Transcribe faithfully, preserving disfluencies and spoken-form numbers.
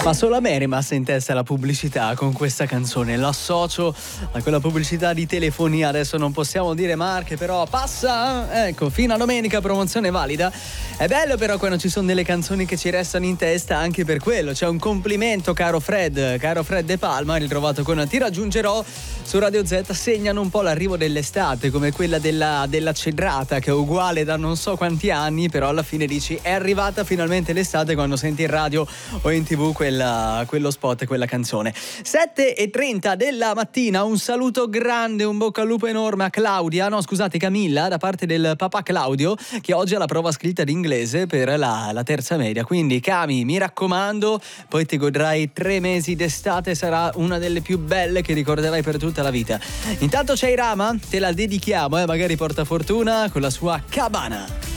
Ma solo a me è rimasta in testa la pubblicità con questa canzone. L'associo a quella pubblicità di telefonia. Adesso non possiamo dire marche, però passa. Ecco, fino a domenica, promozione valida. È bello però quando ci sono delle canzoni che ci restano in testa, anche per quello. C'è un complimento, caro Fred, caro Fred De Palma, ritrovato con Ti raggiungerò su Radio Z. Segnano un po' l'arrivo dell'estate, come quella della, della cedrata, che è uguale da non so quanti anni, però alla fine dici è arrivata finalmente l'estate quando senti in radio o in tv quella quello spot, quella canzone. Sette e trenta della mattina, un saluto grande, un bocca al lupo enorme a Claudia, no scusate Camilla, da parte del papà Claudio, che oggi ha la prova scritta d'inglese per la, la terza media. Quindi Cami, mi raccomando, poi ti godrai tre mesi d'estate, sarà una delle più belle che ricorderai per tutta la vita. Intanto c'è Irama, te la dedichiamo, eh, magari porta fortuna con la sua Cabana.